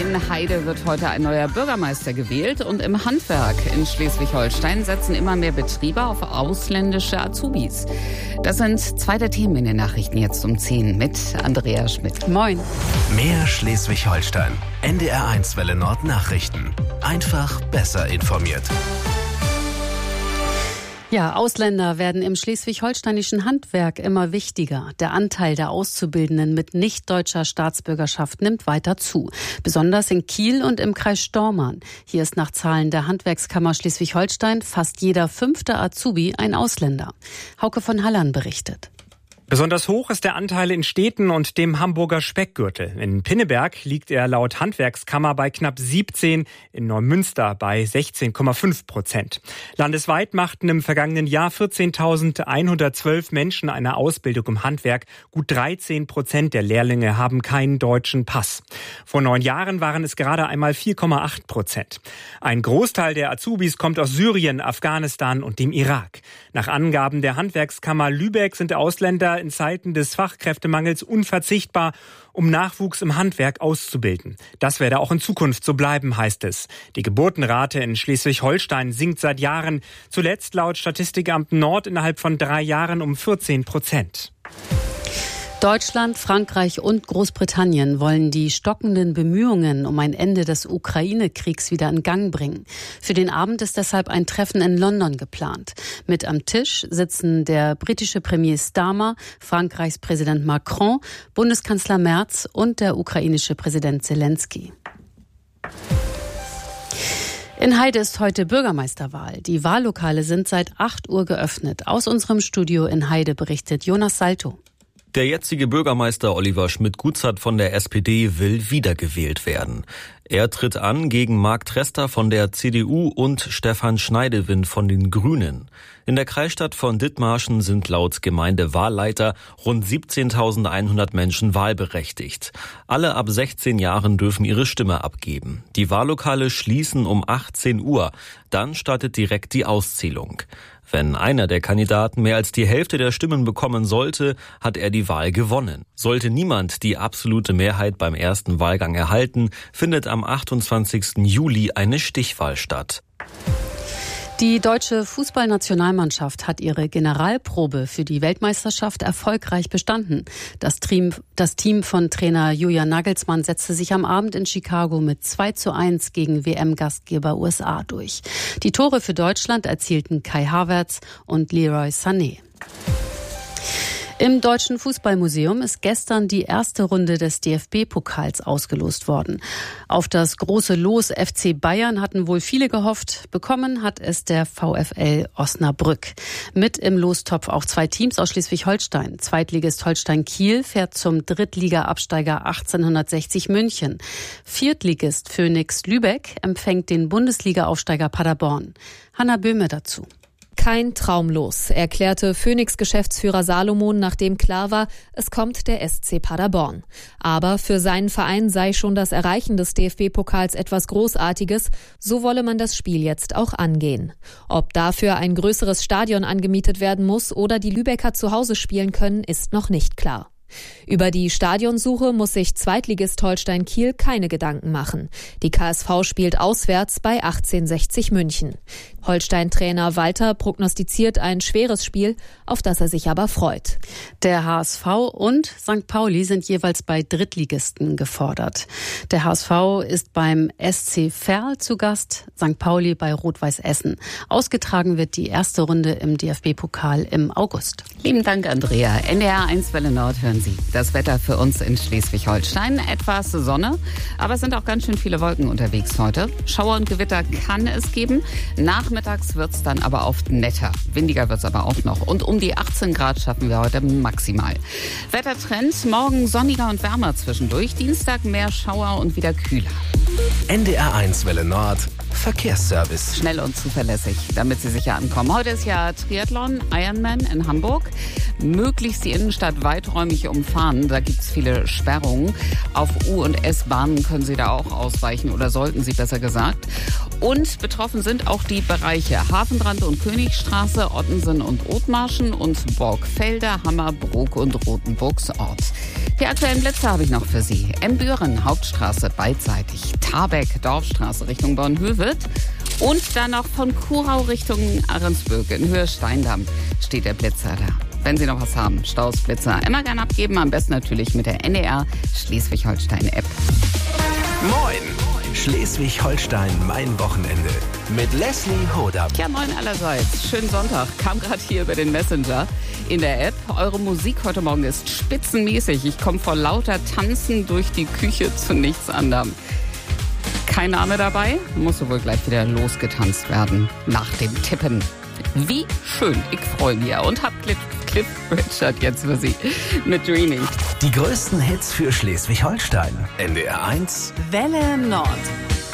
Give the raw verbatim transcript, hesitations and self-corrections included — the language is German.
In Heide wird heute ein neuer Bürgermeister gewählt und im Handwerk in Schleswig-Holstein setzen immer mehr Betriebe auf ausländische Azubis. Das sind zwei der Themen in den Nachrichten jetzt um zehn mit Andrea Schmidt. Moin. Mehr Schleswig-Holstein. N D R eins Welle Nord Nachrichten. Einfach besser informiert. Ja, Ausländer werden im schleswig-holsteinischen Handwerk immer wichtiger. Der Anteil der Auszubildenden mit nicht-deutscher Staatsbürgerschaft nimmt weiter zu. Besonders in Kiel und im Kreis Stormarn. Hier ist nach Zahlen der Handwerkskammer Schleswig-Holstein fast jeder fünfte Azubi ein Ausländer. Hauke von Hallern berichtet. Besonders hoch ist der Anteil in Städten und dem Hamburger Speckgürtel. In Pinneberg liegt er laut Handwerkskammer bei knapp siebzehn, in Neumünster bei sechzehn Komma fünf Prozent. Landesweit machten im vergangenen Jahr vierzehntausendeinhundertzwölf Menschen eine Ausbildung im Handwerk. Gut dreizehn Prozent der Lehrlinge haben keinen deutschen Pass. Vor neun Jahren waren es gerade einmal vier Komma acht Prozent. Ein Großteil der Azubis kommt aus Syrien, Afghanistan und dem Irak. Nach Angaben der Handwerkskammer Lübeck sind Ausländer in Zeiten des Fachkräftemangels unverzichtbar, um Nachwuchs im Handwerk auszubilden. Das werde auch in Zukunft so bleiben, heißt es. Die Geburtenrate in Schleswig-Holstein sinkt seit Jahren, zuletzt laut Statistikamt Nord innerhalb von drei Jahren um vierzehn Prozent. Deutschland, Frankreich und Großbritannien wollen die stockenden Bemühungen um ein Ende des Ukraine-Kriegs wieder in Gang bringen. Für den Abend ist deshalb ein Treffen in London geplant. Mit am Tisch sitzen der britische Premier Starmer, Frankreichs Präsident Macron, Bundeskanzler Merz und der ukrainische Präsident Zelensky. In Heide ist heute Bürgermeisterwahl. Die Wahllokale sind seit acht Uhr geöffnet. Aus unserem Studio in Heide berichtet Jonas Salto. Der jetzige Bürgermeister Oliver Schmidt-Gutzert von der S P D will wiedergewählt werden. Er tritt an gegen Marc Trester von der C D U und Stefan Schneidewind von den Grünen. In der Kreisstadt von Dithmarschen sind laut Gemeindewahlleiter rund siebzehntausendeinhundert Menschen wahlberechtigt. Alle ab sechzehn Jahren dürfen ihre Stimme abgeben. Die Wahllokale schließen um achtzehn Uhr. Dann startet direkt die Auszählung. Wenn einer der Kandidaten mehr als die Hälfte der Stimmen bekommen sollte, hat er die Wahl gewonnen. Sollte niemand die absolute Mehrheit beim ersten Wahlgang erhalten, findet am achtundzwanzigsten Juli eine Stichwahl statt. Die deutsche Fußballnationalmannschaft hat ihre Generalprobe für die Weltmeisterschaft erfolgreich bestanden. Das Team, das Team von Trainer Julian Nagelsmann setzte sich am Abend in Chicago mit zwei zu eins gegen W M-Gastgeber U S A durch. Die Tore für Deutschland erzielten Kai Havertz und Leroy Sané. Im Deutschen Fußballmuseum ist gestern die erste Runde des D F B-Pokals ausgelost worden. Auf das große Los F C Bayern hatten wohl viele gehofft. Bekommen hat es der VfL Osnabrück. Mit im Lostopf auch zwei Teams aus Schleswig-Holstein. Zweitligist Holstein Kiel fährt zum Drittliga-Absteiger achtzehnhundertsechzig München. Viertligist Phoenix Lübeck empfängt den Bundesliga-Aufsteiger Paderborn. Hanna Böhme dazu. Kein Traumlos, erklärte Phoenix-Geschäftsführer Salomon, nachdem klar war, es kommt der S C Paderborn. Aber für seinen Verein sei schon das Erreichen des D F B-Pokals etwas Großartiges, so wolle man das Spiel jetzt auch angehen. Ob dafür ein größeres Stadion angemietet werden muss oder die Lübecker zu Hause spielen können, ist noch nicht klar. Über die Stadionsuche muss sich Zweitligist Holstein Kiel keine Gedanken machen. Die K S V spielt auswärts bei achtzehnhundertsechzig München. Holstein-Trainer Walter prognostiziert ein schweres Spiel, auf das er sich aber freut. Der H S V und Sankt Pauli sind jeweils bei Drittligisten gefordert. Der H S V ist beim S C Verl zu Gast, Sankt Pauli bei Rot-Weiß Essen. Ausgetragen wird die erste Runde im D F B-Pokal im August. Lieben Dank, Andrea. N D R eins Welle Nord hören Sie. Das Wetter für uns in Schleswig-Holstein. Etwas Sonne, aber es sind auch ganz schön viele Wolken unterwegs heute. Schauer und Gewitter kann es geben. Nachmittags wird es dann aber oft netter. Windiger wird es aber auch noch. Und um die achtzehn Grad schaffen wir heute maximal. Wettertrend, morgen sonniger und wärmer zwischendurch. Dienstag mehr Schauer und wieder kühler. N D R eins Welle Nord. Verkehrsservice. Schnell und zuverlässig, damit Sie sicher ankommen. Heute ist ja Triathlon, Ironman in Hamburg. Möglichst die Innenstadt weiträumig umfahren. Da gibt es viele Sperrungen. Auf U- und S-Bahnen können Sie da auch ausweichen oder sollten Sie besser gesagt. Und betroffen sind auch die Bereiche Hafenrand und Königstraße, Ottensen und Othmarschen und Borgfelder, Hammerbrook und Rothenburgs Ort. Die aktuellen Blitze habe ich noch für Sie. Embüren, Hauptstraße beidseitig. Tarbeck, Dorfstraße Richtung Bornhöved. Und dann noch von Kurau Richtung Ahrensbürg in Höhe Steindamm steht der Blitzer da. Wenn Sie noch was haben, Staus, Blitzer, immer gerne abgeben. Am besten natürlich mit der N D R Schleswig-Holstein-App. Moin! Schleswig-Holstein, mein Wochenende. Mit Leslie Hodam. Ja, moin allerseits. Schönen Sonntag. Kam gerade hier über den Messenger in der App. Eure Musik heute Morgen ist spitzenmäßig. Ich komme vor lauter Tanzen durch die Küche zu nichts anderem. Kein Name dabei, muss wohl gleich wieder losgetanzt werden nach dem Tippen. Wie schön, ich freue mich. Und hab Cliff, Cliff Richard jetzt für Sie mit Dreaming. Die größten Hits für Schleswig-Holstein. N D R eins Welle Nord.